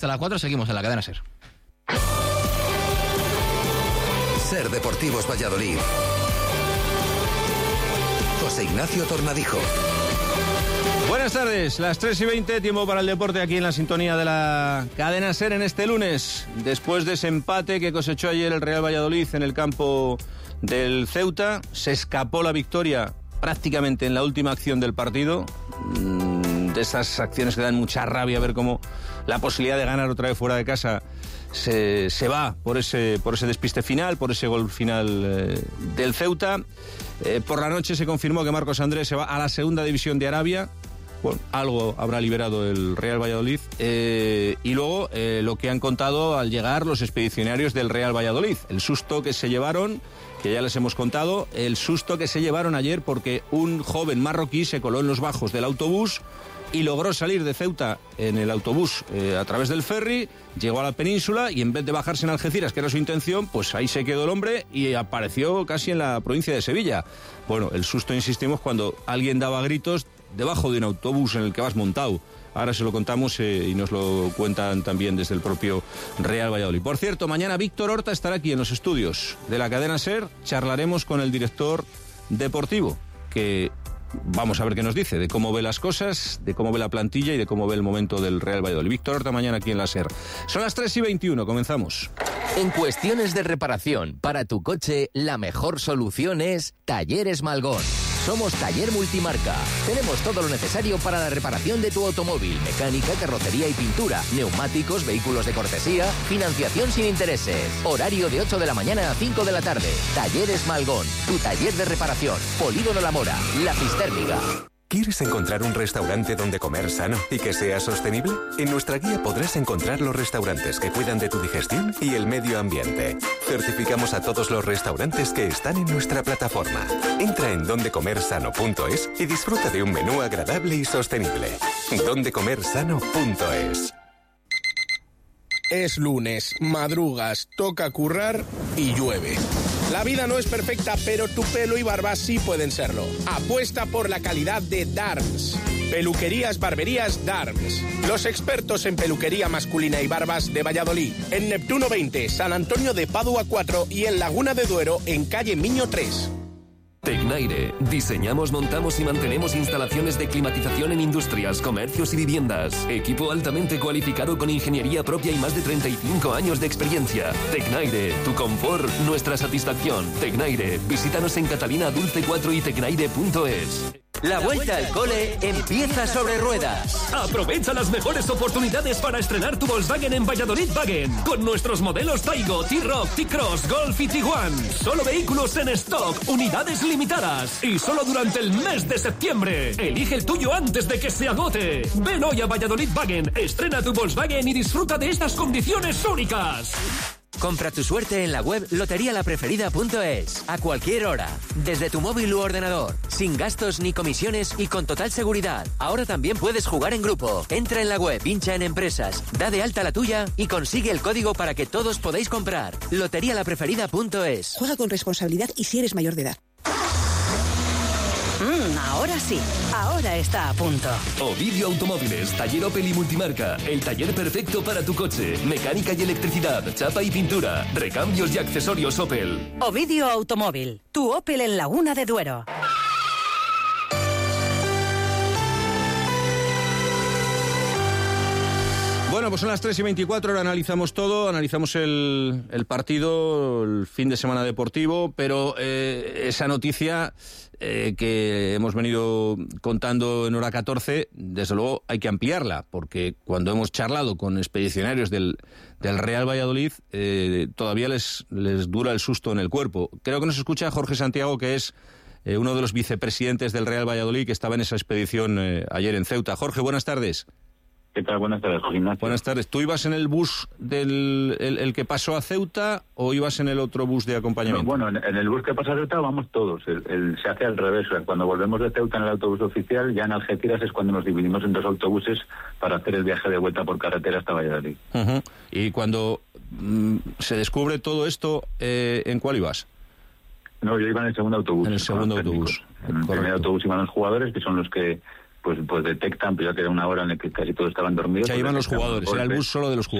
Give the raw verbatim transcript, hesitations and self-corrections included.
Hasta las cuatro seguimos en la cadena SER. SER Deportivos Valladolid. José Ignacio Tornadijo. Buenas tardes, las tres y veinte, tiempo para el deporte aquí en la sintonía de la cadena SER en este lunes. Después de ese empate que cosechó ayer el Real Valladolid en el campo del Ceuta, se escapó la victoria prácticamente en la última acción del partido. De esas acciones que dan mucha rabia ver cómo la posibilidad de ganar otra vez fuera de casa se, se va por ese, por ese despiste final, por ese gol final eh, del Ceuta. Eh, por la noche se confirmó que Marcos Andrés se va a la segunda división de Arabia. Bueno, algo habrá liberado el Real Valladolid. Eh, y luego eh, lo que han contado al llegar los expedicionarios del Real Valladolid. El susto que se llevaron, que ya les hemos contado, el susto que se llevaron ayer porque un joven marroquí se coló en los bajos del autobús y logró salir de Ceuta en el autobús eh, a través del ferry, llegó a la península y en vez de bajarse en Algeciras, que era su intención, pues ahí se quedó el hombre y apareció casi en la provincia de Sevilla. Bueno, el susto, insistimos, cuando alguien daba gritos debajo de un autobús en el que vas montado. Ahora se lo contamos eh, y nos lo cuentan también desde el propio Real Valladolid. Por cierto, mañana Víctor Horta estará aquí en los estudios de la cadena SER. Charlaremos con el director deportivo, que vamos a ver qué nos dice, de cómo ve las cosas, de cómo ve la plantilla y de cómo ve el momento del Real Valladolid. Víctor Horta mañana aquí en la SER. Son las tres y veintiuno, comenzamos. En cuestiones de reparación para tu coche, la mejor solución es Talleres Malgón. Somos Taller Multimarca. Tenemos todo lo necesario para la reparación de tu automóvil, mecánica, carrocería y pintura, neumáticos, vehículos de cortesía, financiación sin intereses. Horario de ocho de la mañana a cinco de la tarde. Talleres Malgón, tu taller de reparación. Polígono La Mora, La Cistérmiga. ¿Quieres encontrar un restaurante donde comer sano y que sea sostenible? En nuestra guía podrás encontrar los restaurantes que cuidan de tu digestión y el medio ambiente. Certificamos a todos los restaurantes que están en nuestra plataforma. Entra en donde comer sano punto es y disfruta de un menú agradable y sostenible. donde comer sano punto es. Es lunes, madrugas, toca currar y llueve. La vida no es perfecta, pero tu pelo y barba sí pueden serlo. Apuesta por la calidad de Darms. Peluquerías, barberías, Darms. Los expertos en peluquería masculina y barbas de Valladolid. En Neptuno veinte, San Antonio de Padua cuatro y en Laguna de Duero, en calle Miño tres. Tecnaire. Diseñamos, montamos y mantenemos instalaciones de climatización en industrias, comercios y viviendas. Equipo altamente cualificado con ingeniería propia y más de treinta y cinco años de experiencia. Tecnaire. Tu confort, nuestra satisfacción. Tecnaire. Visítanos en Catalina Dulce cuatro y tecnaire punto es. La vuelta al cole empieza sobre ruedas. Aprovecha las mejores oportunidades para estrenar tu Volkswagen en Valladolid Wagen. Con nuestros modelos Taigo, T-Roc, T-Cross, Golf y Tiguan. Solo vehículos en stock, unidades limitadas. Y solo durante el mes de septiembre. Elige el tuyo antes de que se agote. Ven hoy a Valladolid Wagen, estrena tu Volkswagen y disfruta de estas condiciones únicas. Compra tu suerte en la web lotería la preferida punto es. A cualquier hora, desde tu móvil u ordenador, sin gastos ni comisiones y con total seguridad. Ahora también puedes jugar en grupo. Entra en la web, pincha en empresas, da de alta la tuya y consigue el código para que todos podáis comprar. lotería la preferida punto es. Juega con responsabilidad y si eres mayor de edad. Mm, ahora sí, ahora está a punto. Ovidio Automóviles, taller Opel y multimarca. El taller perfecto para tu coche. Mecánica y electricidad, chapa y pintura, recambios y accesorios Opel. Ovidio Automóvil, tu Opel en Laguna de Duero. Bueno, pues son las tres y veinticuatro, ahora analizamos todo, analizamos el, el partido, el fin de semana deportivo, pero eh, esa noticia eh, que hemos venido contando en hora catorce, desde luego hay que ampliarla, porque cuando hemos charlado con expedicionarios del, del Real Valladolid, eh, todavía les, les dura el susto en el cuerpo. Creo que nos escucha Jorge Santiago, que es eh, uno de los vicepresidentes del Real Valladolid, que estaba en esa expedición eh, ayer en Ceuta. Jorge, buenas tardes. ¿Qué tal? Buenas tardes, José Ignacio. Buenas tardes. ¿Tú ibas en el bus del el, el que pasó a Ceuta o ibas en el otro bus de acompañamiento? No, bueno, en, en el bus que pasó a Ceuta vamos todos. El, el, se hace al revés. O sea, cuando volvemos de Ceuta en el autobús oficial, ya en Algeciras es cuando nos dividimos en dos autobuses para hacer el viaje de vuelta por carretera hasta Valladolid. Uh-huh. Y cuando mm, se descubre todo esto, eh, ¿en cuál ibas? No, yo iba en el segundo autobús. En el segundo autobús. En el primer autobús iban los jugadores, que son los que pues pues detectan, pero ya que era una hora en la que casi todos estaban dormidos. Ya pues iban los detectan jugadores, era el golpes. bus solo de los jugadores.